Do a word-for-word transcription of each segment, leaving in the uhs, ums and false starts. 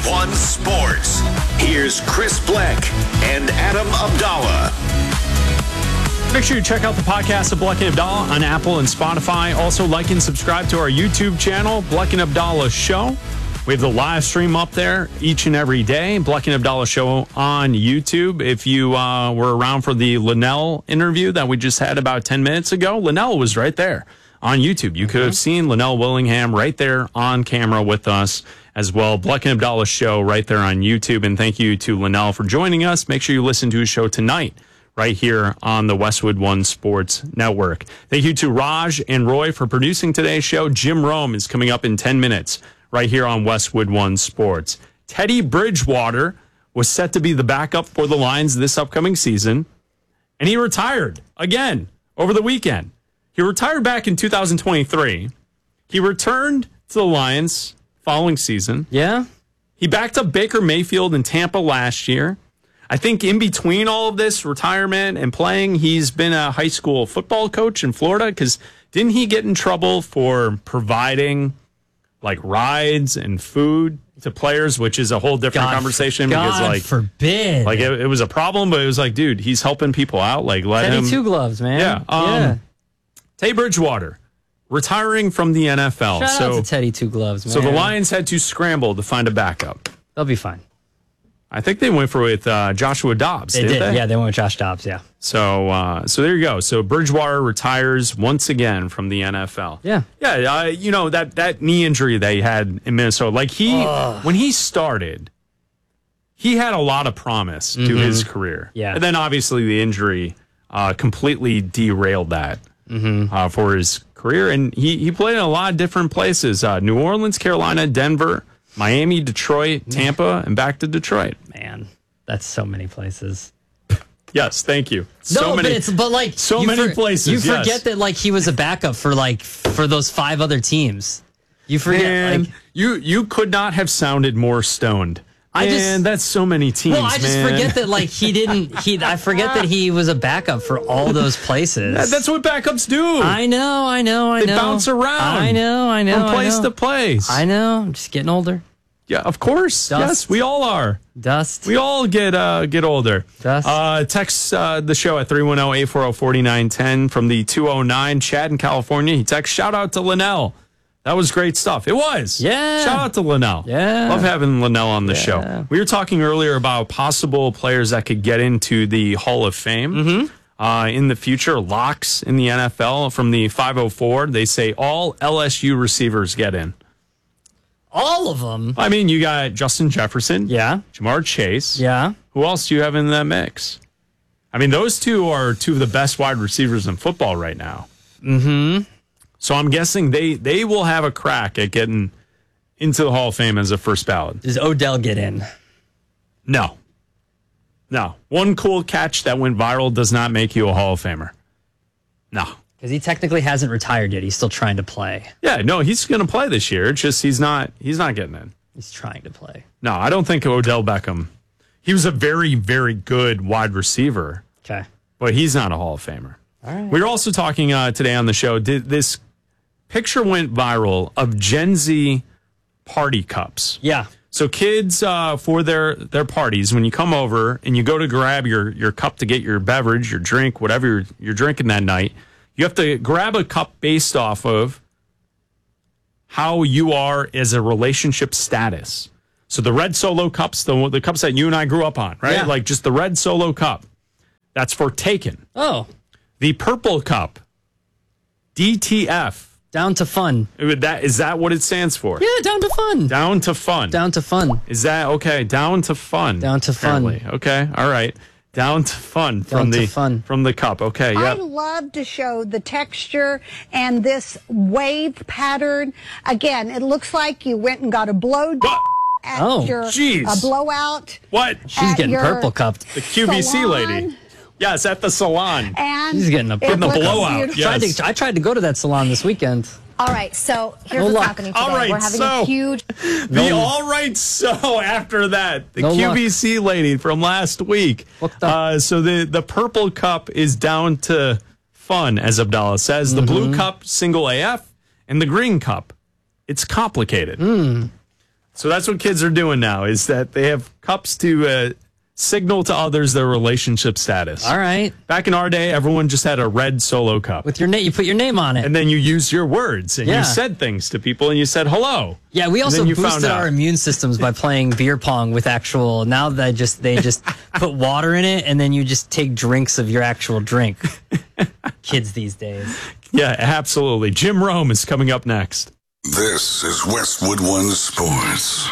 One Sports. Here's Chris Bleck and Adam Abdallah. Make sure you check out the podcast of Bleck and Abdallah on Apple and Spotify. Also, like and subscribe to our YouTube channel, Bleck and Abdallah Show. We have the live stream up there each and every day, Bleck and Abdallah Show on YouTube. If you uh, were around for the Linnell interview that we just had about ten minutes ago, Linnell was right there on YouTube. You could have seen Linnell Willingham right there on camera with us as well. Bleck and Abdallah Show right there on YouTube. And thank you to Linnell for joining us. Make sure you listen to his show tonight right here on the Westwood One Sports Network. Thank you to Raj and Roy for producing today's show. Jim Rome is coming up in ten minutes right here on Westwood One Sports. Teddy Bridgewater was set to be the backup for the Lions this upcoming season, and he retired again over the weekend. He retired back in two thousand twenty-three. He returned to the Lions following season. Yeah. He backed up Baker Mayfield in Tampa last year. I think in between all of this retirement and playing, he's been a high school football coach in Florida because didn't he get in trouble for providing like rides and food to players, which is a whole different God, conversation God because like forbid. Like it, it was a problem, but it was like, dude, he's helping people out. Like let Teddy him Two Gloves, man. Yeah. Um, yeah. Teddy Bridgewater retiring from the N F L. Shout so, out to Teddy Two Gloves, man. So the Lions had to scramble to find a backup. They'll be fine. I think they went for with uh, Joshua Dobbs. They did did. They? Yeah, they went with Josh Dobbs. Yeah. So, uh, so there you go. So Bridgewater retires once again from the N F L. Yeah. Yeah. Uh, you know that that knee injury they had in Minnesota. Like he, Ugh. when he started, he had a lot of promise to mm-hmm. his career. Yeah. And then obviously the injury uh, completely derailed that mm-hmm. uh, for his career. And he he played in a lot of different places: uh, New Orleans, Carolina, Denver, Miami, Detroit, Tampa, and back to Detroit. Man, that's so many places. Yes, thank you. So no, many, but it's but like so many for, places. You forget yes. that like he was a backup for like for those five other teams. You forget man, like you you could not have sounded more stoned. I man, just that's so many teams. Well, I just man. forget that like he didn't. He I forget that he was a backup for all those places. That, that's what backups do. I know, I know, I they know. They bounce around. I know, I know. From place I know. to place. I know. I'm just getting older. Yeah, of course. Dust. Yes, we all are. Dust. We all get uh, get older. Dust. Uh, text uh, the show at three one zero, eight four zero, four nine one zero from the two oh nine. Chad in California. He texts, shout out to Linnell. That was great stuff. It was. Yeah. Shout out to Linnell. Yeah. Love having Linnell on the yeah. show. We were talking earlier about possible players that could get into the Hall of Fame mm-hmm. uh, in the future. Locks in the N F L from the five oh four. They say all L S U receivers get in. All of them? I mean, you got Justin Jefferson. Yeah. Jamar Chase. Yeah. Who else do you have in that mix? I mean, those two are two of the best wide receivers in football right now. Mm-hmm. So I'm guessing they, they will have a crack at getting into the Hall of Fame as a first ballot. Does Odell get in? No. No. One cool catch that went viral does not make you a Hall of Famer. No. Because he technically hasn't retired yet. He's still trying to play. Yeah, no, he's going to play this year. It's just he's not he's not getting in. He's trying to play. No, I don't think Odell Beckham. He was a very, very good wide receiver. Okay. But he's not a Hall of Famer. All right. We were also talking uh, today on the show, did this picture went viral of Gen Z party cups. Yeah. So kids, uh, for their, their parties, when you come over and you go to grab your, your cup to get your beverage, your drink, whatever you're, you're drinking that night, you have to grab a cup based off of how you are as a relationship status. So the red Solo cups, the, the cups that you and I grew up on, right? Yeah. Like just the red Solo cup. That's for taken. Oh. The purple cup, D T F. Down to fun. That, is that what it stands for? Yeah, down to fun. Down to fun. Down to fun. Is that okay? Down to fun. Down to fun. Apparently. Okay. All right. Down to fun from Down to the fun. from the cup. Okay. Yeah. I love to show the texture and this wave pattern. Again, it looks like you went and got a blow What? at Oh, your jeez. a blowout. What? She's at getting your purple cupped. The Q V C salon. lady. Yes, at the salon. And She's getting a- it getting the looks blowout, beautiful. yeah. Tried to, I tried to go to that salon this weekend. All right, so here's No what's luck. happening today. All right, We're having so- a huge. The all right so after that, the No Q V C lady from last week. What the- Uh, so the, the purple cup is down to fun, as Abdallah says. The Mm-hmm. blue cup, single A F, and the green cup, it's complicated. Mm. So that's what kids are doing now, is that they have cups to uh, signal to others their relationship status. All right. Back in our day, everyone just had a red Solo cup. With your name, you put your name on it. And then you used your words and Yeah. you said things to people and you said hello. Yeah, we And also then you found boosted out. our immune systems by playing beer pong with actual. Now that just they just put water in it and then you just take drinks of your actual drink. Kids these days. Yeah, absolutely. Jim Rome is coming up next. This is Westwood One Sports.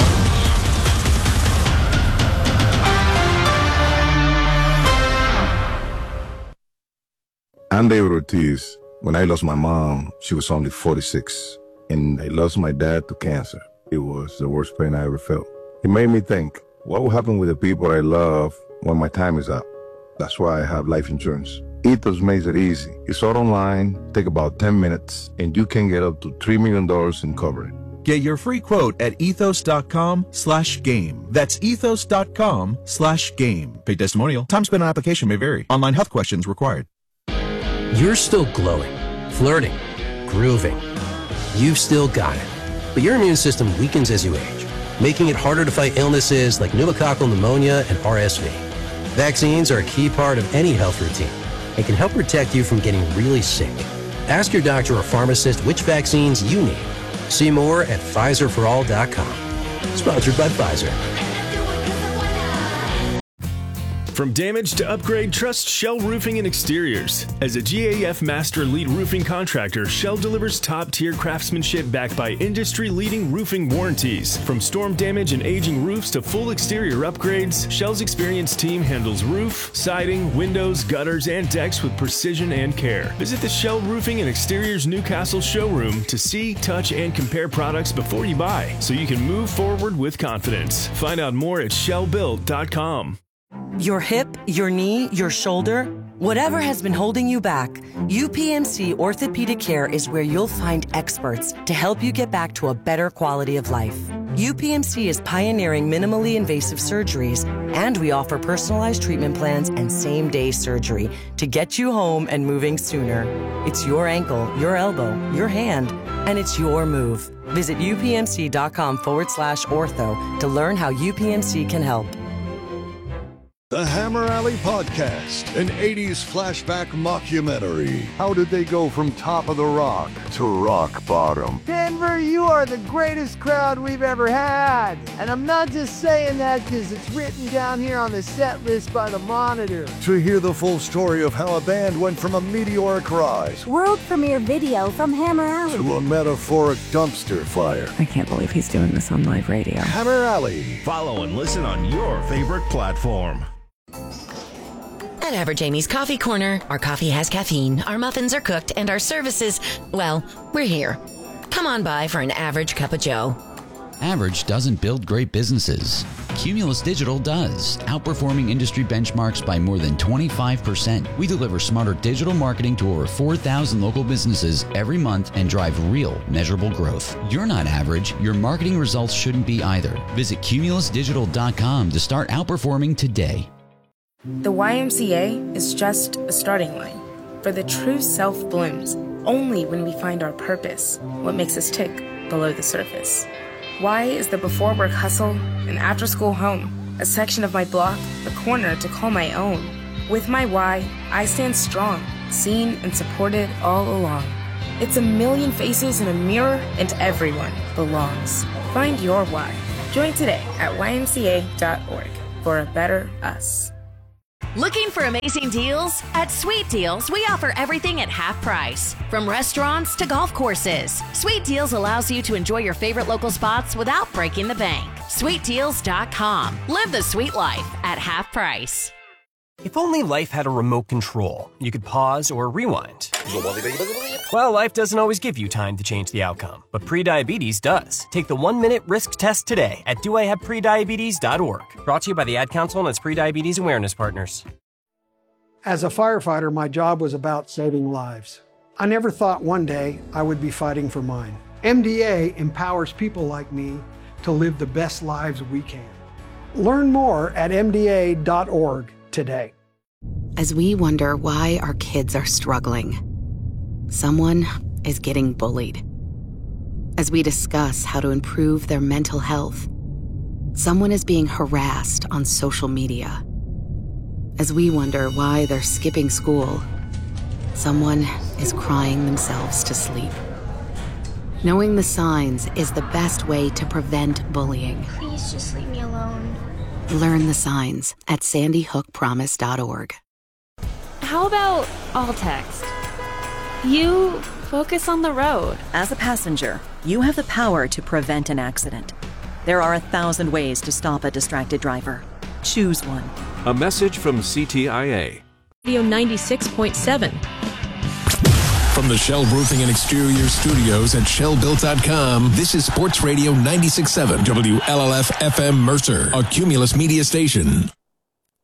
I'm David Ortiz. When I lost my mom, she was only forty-six, and I lost my dad to cancer. It was the worst pain I ever felt. It made me think, what will happen with the people I love when my time is up? That's why I have life insurance. Ethos makes it easy. It's all online, take about ten minutes, and you can get up to three million dollars in coverage. Get your free quote at ethos.com slash game. That's ethos.com slash game. Paid testimonial. Time spent on application may vary. Online health questions required. You're still glowing, flirting, grooving. You've still got it. But your immune system weakens as you age, making it harder to fight illnesses like pneumococcal pneumonia and R S V. Vaccines are a key part of any health routine and can help protect you from getting really sick. Ask your doctor or pharmacist which vaccines you need. See more at Pfizer for all dot com. Sponsored by Pfizer. From damage to upgrade, trust Shell Roofing and Exteriors. As a G A F Master Lead Roofing Contractor, Shell delivers top-tier craftsmanship backed by industry-leading roofing warranties. From storm damage and aging roofs to full exterior upgrades, Shell's experienced team handles roof, siding, windows, gutters, and decks with precision and care. Visit the Shell Roofing and Exteriors Newcastle showroom to see, touch, and compare products before you buy, so you can move forward with confidence. Find out more at shell built dot com. Your hip, your knee, your shoulder, whatever has been holding you back, U P M C Orthopedic Care is where you'll find experts to help you get back to a better quality of life. U P M C is pioneering minimally invasive surgeries, and we offer personalized treatment plans and same-day surgery to get you home and moving sooner. It's your ankle, your elbow, your hand, and it's your move. Visit upmc.com forward slash ortho to learn how U P M C can help. The Hammer Alley Podcast, an eighties flashback mockumentary. How did they go from top of the rock to rock bottom? Denver, you are the greatest crowd we've ever had. And I'm not just saying that because it's written down here on the set list by the Monitor. To hear the full story of how a band went from a meteoric rise World premiere video from Hammer Alley to a metaphoric dumpster fire. I can't believe he's doing this on live radio. Hammer Alley. Follow and listen on your favorite platform. At Average Amy's Coffee Corner, our coffee has caffeine, our muffins are cooked, and our services, well, we're here. Come on by for an average cup of joe. Average doesn't build great businesses. Cumulus Digital does, outperforming industry benchmarks by more than twenty-five percent. We deliver smarter digital marketing to over four thousand local businesses every month and drive real, measurable growth. You're not average. Your marketing results shouldn't be either. Visit cumulus digital dot com to start outperforming today. The Y M C A is just a starting line, for the true self blooms only when we find our purpose, what makes us tick below the surface. Y is the before work hustle, an after school home, a section of my block, a corner to call my own. With my Y, I stand strong, seen and supported all along. It's a million faces in a mirror and everyone belongs. Find your Y. Join today at y m c a dot org for a better us. Looking for amazing deals? At Sweet Deals, we offer everything at half price. From restaurants to golf courses, Sweet Deals allows you to enjoy your favorite local spots without breaking the bank. sweet deals dot com. Live the sweet life at half price. If only life had a remote control, you could pause or rewind. Well, life doesn't always give you time to change the outcome, but prediabetes does. Take the one-minute risk test today at do I have prediabetes dot org. Brought to you by the Ad Council and its prediabetes awareness partners. As a firefighter, my job was about saving lives. I never thought one day I would be fighting for mine. M D A empowers people like me to live the best lives we can. Learn more at m d a dot org today. As we wonder why our kids are struggling, someone is getting bullied. As we discuss how to improve their mental health, someone is being harassed on social media. As we wonder why they're skipping school, someone is crying themselves to sleep. Knowing the signs is the best way to prevent bullying. Please just leave me alone. Learn the signs at sandy hook promise dot org. How about all text? You focus on the road. As a passenger, you have the power to prevent an accident. There are a thousand ways to stop a distracted driver. Choose one. A message from C T I A. Radio ninety-six point seven. From the Shell Roofing and Exterior Studios at shell built dot com, this is Sports Radio ninety-six point seven W L L F F M Mercer, a Cumulus media station.